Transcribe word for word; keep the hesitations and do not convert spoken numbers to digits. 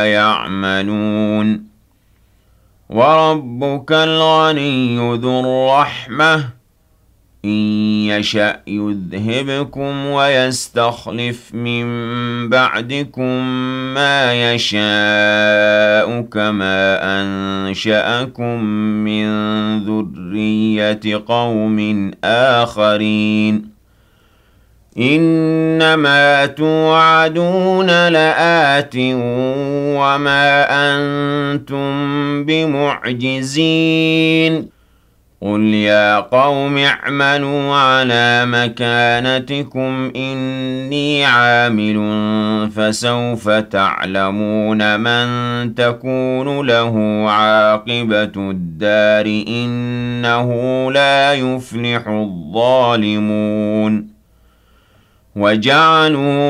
يعملون وربك الغني ذو الرحمة إن يشأ يذهبكم ويستخلف من بعدكم ما يشاء كما أنشأكم من ذرية قوم آخرين إنما توعدون لآت وما أنتم بمعجزين قل يا قوم اعملوا على مكانتكم إني عامل فسوف تعلمون من تكون له عاقبة الدار إنه لا يفلح الظالمون وجعلوا